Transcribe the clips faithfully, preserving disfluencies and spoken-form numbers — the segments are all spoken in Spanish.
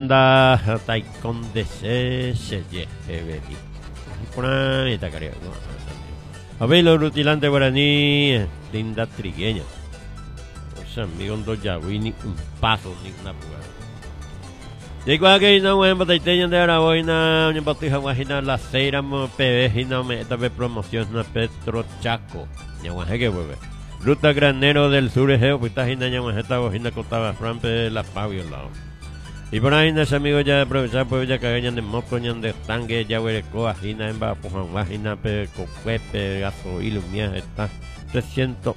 banda Taikon de Seye Ebeli. Por ahí está cariño. Abelo rutilante guaraní, linda trigueña. O sea, amigo, un dos yawini, un paso, ni una pugada. De igual que no voy a batallar de ahora hoy na un batija guajina la seira mo pv no me esta vez promoción na Petro Chaco. Ya guaje que vuelve. Ruta Granero del Sur Egeo, pues está gina ya guaje esta guajina costaba Frampe la Pavio lado. Y por ahí los amigos ya aprovechar pues ya cagañan de moco ñan de tangue ya huereco ajina en ba pujan guajina pe cocuepe gaso ilumia está trescientos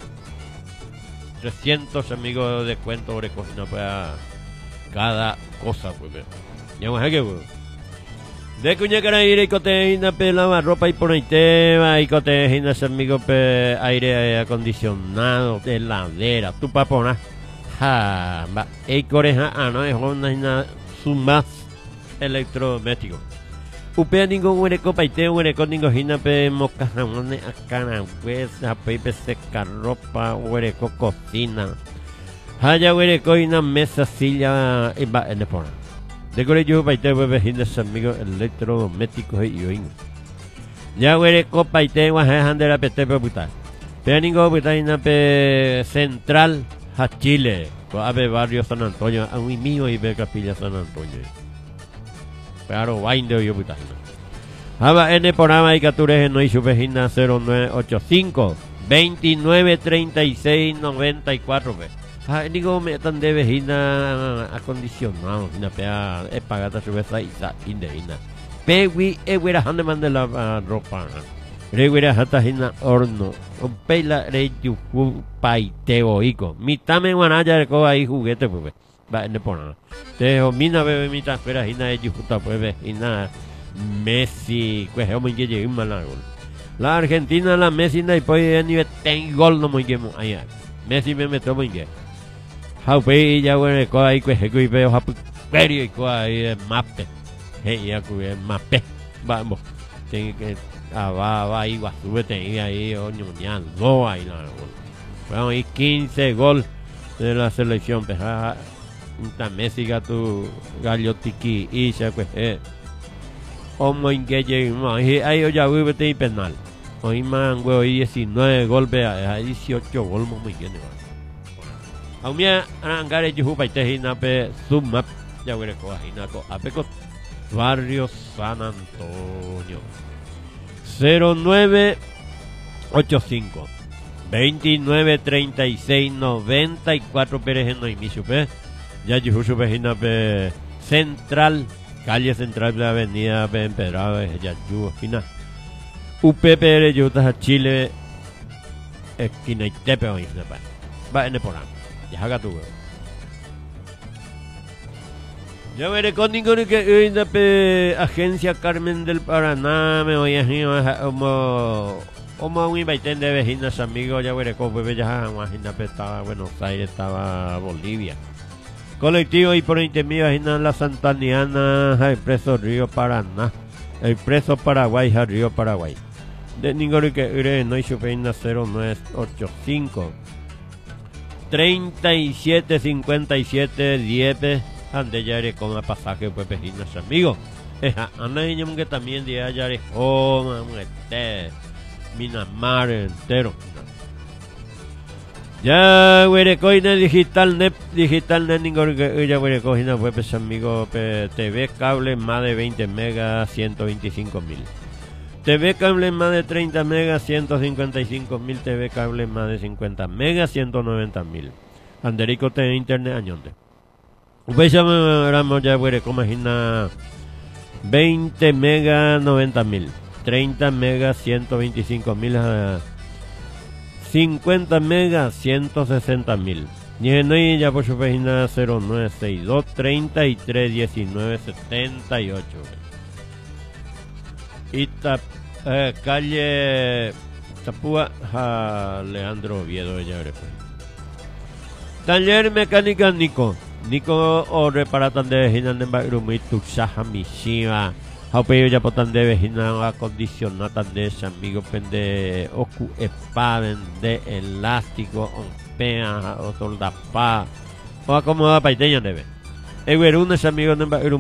trescientos amigos de cuento recogina para cada cosa, pues. Ya vamos a que, pues. De cuña cara ir y coteína pe lava ropa y por ahí tema y coteína amigo pe aire acondicionado, heladera, tu papona. Ja, va, y coreja, ah, no, es una sumas electrodoméstico. Upea ningún huereco paite, huereco ningún hina pe moca jamone acana, pues, a pepe seca ropa, huereco cocina. Haya huereco y una mesa silla y va en el porno. De colegio paite bebés amigos electrodomésticos y oín. Ya huereco paite guajejan de la pete pe puta. Pero ningún puta y pe central a Chile. Ave barrio San Antonio, a un mío y ve capilla San Antonio. Pero guainde yo puta. Haba en el programa y captures no y su vecina cero nueve ocho cinco veintinueve treinta y seis noventa y cuatro ve. Ah, digo, me tan de vejina acondicionado, una pea, es pagata su vez ahí, indevina. Pewi, es güera, hande mande la ropa. Reguera, hata hina horno. Un peila, rey, yuku, paiteo, ico. Mitame guanaya, de coba ahí juguete, pues, va en el porno. Te mina, bebe, mita, fuera, hina, de yukuta, pues, hina, Messi, pues, es muy que llegue un malago. La Argentina, la Messi, y pues, ni ten gol, no muy que, ahí, Messi me metió muy que. Haupe ya bueno ko ai que que veo hapu perio ko ai mape hey ya ku mape vamos tiene que ah va va ahí va sube te ahí oño ñan no hay nada bueno hay quince gol de la selección peja un Messi gato gallo tiki y se pues eh como ingeje no ahí ya vuelve te penal hoy man güey diecinueve gol vea dieciocho gol muy bien. Aún me angare yuhu paite hina pe sumap ya huele ko hina ko apeco barrio San Antonio cero nueve ocho cinco veintinueve treinta y seis noventa y cuatro Pérez no inicio pe ya yuhu su hina pe central calle central de la avenida pe empedrado ya yuhu hina U P P R yuta Chile esquina Itepe o hina pa va en el programa. Ya haga tú. Ya veré con ninguno que una pe agencia Carmen del Paraná me voy a decir como como un invitén de vecinos amigos ya veré con bebé ya imagina pe estaba Buenos Aires estaba Bolivia colectivo y por intermedio de la Santaniana el preso Río Paraná el preso Paraguay Río Paraguay de ninguno que no hizo pena cero nueve ocho cinco treinta y siete cincuenta y siete diez ande ya eres con el pasaje pues pejinos amigos anda niño que también de allá eres oh este Minamar entero ya güey coina digital net digital net ninguno que ya güey coina pues amigo T V cable más de veinte megas ciento veinticinco mil T V cable más de treinta megas, ciento cincuenta y cinco mil. T V cable más de cincuenta megas, ciento noventa mil. Anderico T V internet añonde. Upechamos ya puede imagina veinte megas, noventa mil. treinta megas, ciento veinticinco mil. cincuenta megas, ciento sesenta mil. Y ya por su página cero nueve seis dos, treinta y tres, diecinueve, setenta y ocho. Ita, eh, calle Tapúa a Leandro Oviedo ya veré. Taller mecánica Nico Nico o reparatan de vejina de Bagrumi Tuxaja Mishima Haupeyo ya potan de vejina acondicionatan de amigo pende oku espaden de elástico ompea o soldapa o acomoda paiteña debe. Eguerun es amigo de Bagrumi